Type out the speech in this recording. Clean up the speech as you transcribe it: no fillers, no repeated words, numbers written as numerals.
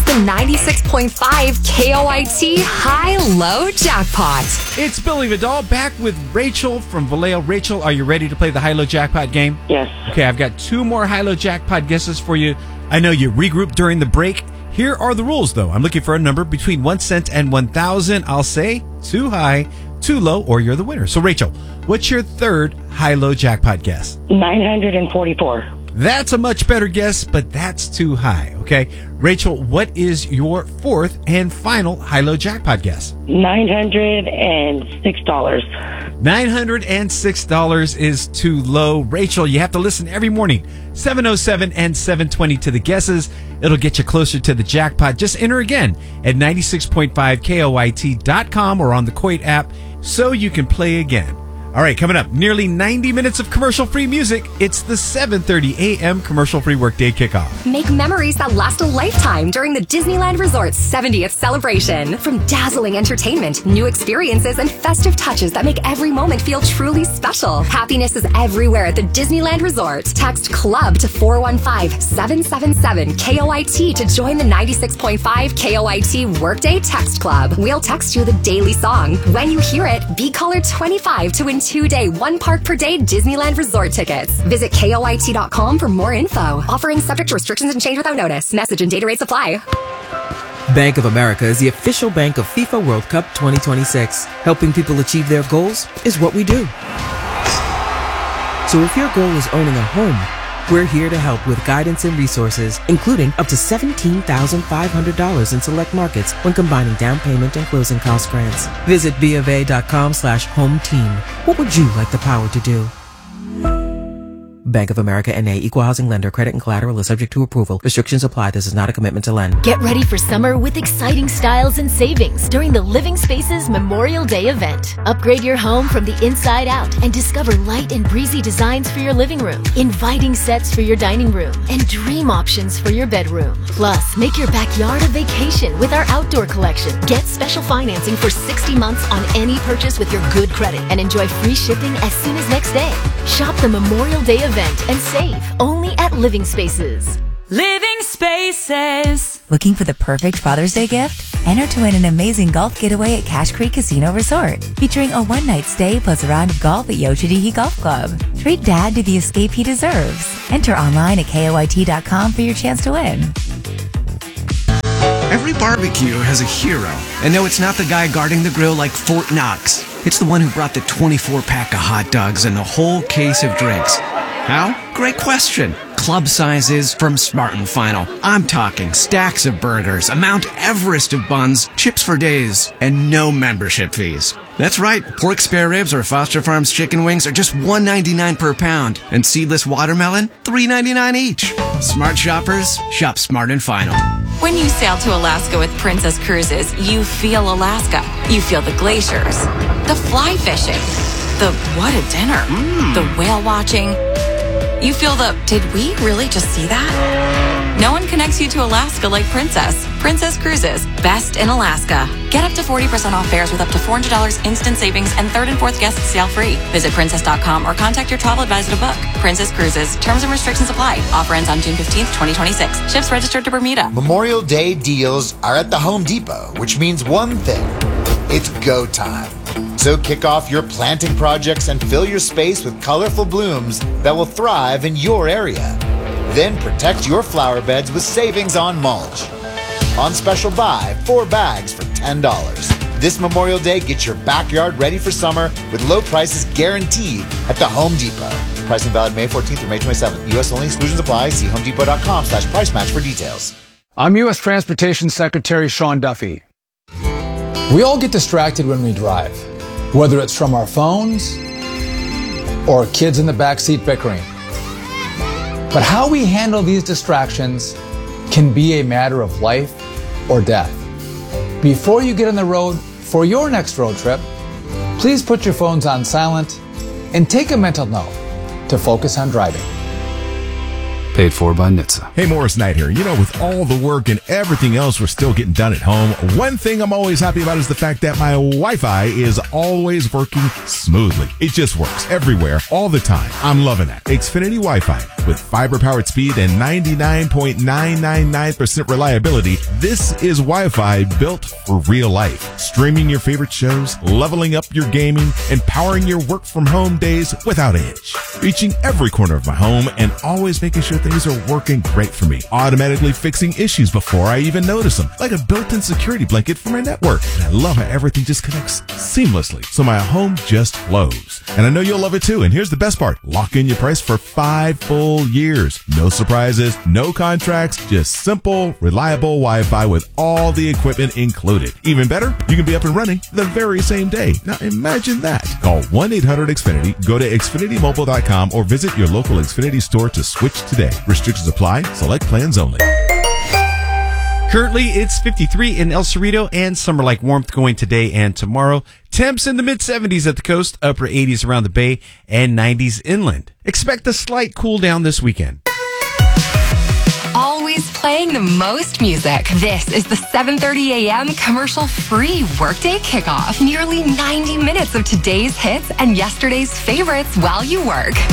the 96.5 KOIT High-Low Jackpot. It's Billy Vidal back with Rachel from Vallejo. Rachel, are you ready to play the High-Low Jackpot game? Yes. Okay, I've got 2 more High-Low Jackpot guesses for you. I know you regrouped during the break. Here are the rules, though. I'm looking for a number between 1 cent and 1,000. I'll say too high, too low, or you're the winner. So, Rachel, what's your third High-Low Jackpot guess? 944. That's a much better guess, but that's too high, okay? Rachel, what is your fourth and final High-Low Jackpot guess? $906. $906 is too low. Rachel, you have to listen every morning, 7:07 and 7:20 to the guesses. It'll get you closer to the jackpot. Just enter again at 96.5KOIT.com or on the Coit app so you can play again. All right, coming up, nearly 90 minutes of commercial-free music. It's the 7:30 a.m. commercial-free workday kickoff. Make memories that last a lifetime during the Disneyland Resort's 70th celebration. From dazzling entertainment, new experiences, and festive touches that make every moment feel truly special. Happiness is everywhere at the Disneyland Resort. Text CLUB to 415-777-KOIT to join the 96.5 KOIT Workday Text Club. We'll text you the daily song. When you hear it, be caller 25 to win 2-day, 1 park per day Disneyland Resort tickets. Visit KOIT.com for more info. Offering subject to restrictions and change without notice. Message and data rates apply. Bank of America is the official bank of FIFA World Cup 2026. Helping people achieve their goals is what we do. So if your goal is owning a home, we're here to help with guidance and resources, including up to $17,500 in select markets when combining down payment and closing cost grants. Visit BofA.com/home team. What would you like the power to do? Bank of America N.A. Equal Housing Lender. Credit and collateral is subject to approval. Restrictions apply. This is not a commitment to lend. Get ready for summer with exciting styles and savings during the Living Spaces Memorial Day event. Upgrade your home from the inside out and discover light and breezy designs for your living room, inviting sets for your dining room, and dream options for your bedroom. Plus, make your backyard a vacation with our outdoor collection. Get special financing for 60 months on any purchase with your good credit and enjoy free shipping as soon as next day. Shop the Memorial Day event and save only at Living Spaces. Living Spaces. Looking for the perfect Father's Day gift? Enter to win an amazing golf getaway at Cache Creek Casino Resort, featuring a one-night stay plus a round of golf at Yoshidiki Golf Club. Treat Dad to the escape he deserves. Enter online at KOIT.com for your chance to win. Every barbecue has a hero. And no, it's not the guy guarding the grill like Fort Knox. It's the one who brought the 24-pack of hot dogs and a whole case of drinks. How? Great question. Club sizes from Smart & Final. I'm talking stacks of burgers, a Mount Everest of buns, chips for days, and no membership fees. That's right, pork spare ribs or Foster Farms chicken wings are just $1.99 per pound, and seedless watermelon, $3.99 each. Smart shoppers, shop Smart & Final. When you sail to Alaska with Princess Cruises, you feel Alaska. You feel the glaciers, the fly fishing, the what a dinner, the whale watching. You feel the, did we really just see that? No one connects you to Alaska like Princess. Princess Cruises, best in Alaska. Get up to 40% off fares with up to $400 instant savings and third and fourth guests sail free. Visit princess.com or contact your travel advisor to book. Princess Cruises. Terms and restrictions apply. Offer ends on June 15th, 2026. Ships registered to Bermuda. Memorial Day deals are at the Home Depot, which means one thing. It's go time. So kick off your planting projects and fill your space with colorful blooms that will thrive in your area. Then protect your flower beds with savings on mulch. On special buy, 4 bags for $10. This Memorial Day, get your backyard ready for summer with low prices guaranteed at the Home Depot. Pricing valid May 14th through May 27th. U.S. only. Exclusions apply. See homedepot.com/price match for details. I'm U.S. Transportation Secretary Sean Duffy. We all get distracted when we drive, whether it's from our phones or kids in the backseat bickering. But how we handle these distractions can be a matter of life or death. Before you get on the road for your next road trip, please put your phones on silent and take a mental note to focus on driving. Paid for by NHTSA. Hey, Morris Knight here. You know, with all the work and everything else we're still getting done at home, one thing I'm always happy about is the fact that my Wi-Fi is always working smoothly. It just works everywhere, all the time. I'm loving that. Xfinity Wi-Fi with fiber-powered speed and 99.999% reliability. This is Wi-Fi built for real life. Streaming your favorite shows, leveling up your gaming, and powering your work-from-home days without a hitch. Reaching every corner of my home and always making sure things are working great for me. Automatically fixing issues before I even notice them, like a built-in security blanket for my network. And I love how everything just connects seamlessly, so my home just flows. And I know you'll love it too. And here's the best part. Lock in your price for 5 full years. No surprises, no contracts, just simple, reliable Wi-Fi with all the equipment included. Even better, you can be up and running the very same day. Now imagine that. Call 1-800-XFINITY, go to XfinityMobile.com, or visit your local Xfinity store to switch today. Restrictions apply. Select plans only. Currently, it's 53 in El Cerrito and summer-like warmth going today and tomorrow. Temps in the mid-70s at the coast, upper 80s around the bay, and 90s inland. Expect a slight cool down this weekend. Always playing the most music. This is the 7:30 a.m. commercial-free Workday Kickoff. Nearly 90 minutes of today's hits and yesterday's favorites while you work.